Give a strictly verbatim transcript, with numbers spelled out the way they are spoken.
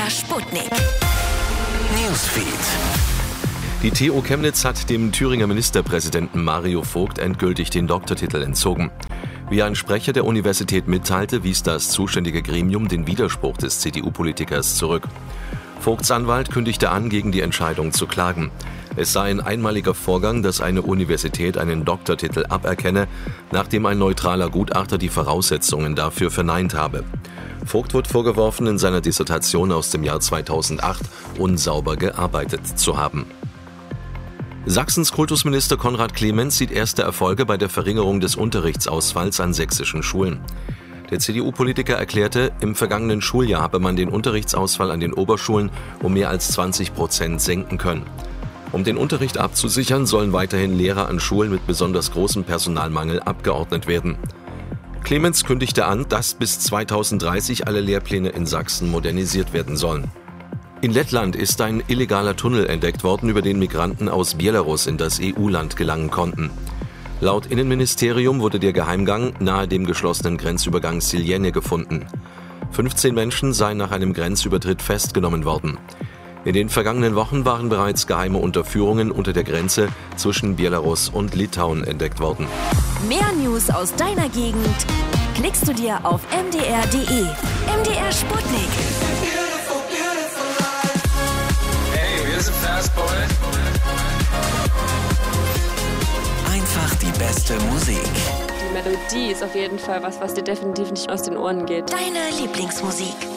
R Sputnik. Newsfeed. Die T U Chemnitz hat dem Thüringer Ministerpräsidenten Mario Vogt endgültig den Doktortitel entzogen. Wie ein Sprecher der Universität mitteilte, wies das zuständige Gremium den Widerspruch des C D U-Politikers zurück. Vogts Anwalt kündigte an, gegen die Entscheidung zu klagen. Es sei ein einmaliger Vorgang, dass eine Universität einen Doktortitel aberkenne, nachdem ein neutraler Gutachter die Voraussetzungen dafür verneint habe. Vogt wird vorgeworfen, in seiner Dissertation aus dem Jahr zweitausendacht unsauber gearbeitet zu haben. Sachsens Kultusminister Konrad Clemens sieht erste Erfolge bei der Verringerung des Unterrichtsausfalls an sächsischen Schulen. Der C D U-Politiker erklärte, im vergangenen Schuljahr habe man den Unterrichtsausfall an den Oberschulen um mehr als zwanzig Prozent senken können. Um den Unterricht abzusichern, sollen weiterhin Lehrer an Schulen mit besonders großem Personalmangel abgeordnet werden. Clemens kündigte an, dass bis zweitausenddreißig alle Lehrpläne in Sachsen modernisiert werden sollen. In Lettland ist ein illegaler Tunnel entdeckt worden, über den Migranten aus Belarus in das E U-Land gelangen konnten. Laut Innenministerium wurde der Geheimgang nahe dem geschlossenen Grenzübergang Siljene gefunden. fünfzehn Menschen seien nach einem Grenzübertritt festgenommen worden. In den vergangenen Wochen waren bereits geheime Unterführungen unter der Grenze zwischen Belarus und Litauen entdeckt worden. Mehr News aus deiner Gegend klickst du dir auf m d r punkt d e. M D R Sputnik. Hey, wir sind Fastboy. Einfach die beste Musik. Die Melodie ist auf jeden Fall was, was dir definitiv nicht aus den Ohren geht. Deine Lieblingsmusik.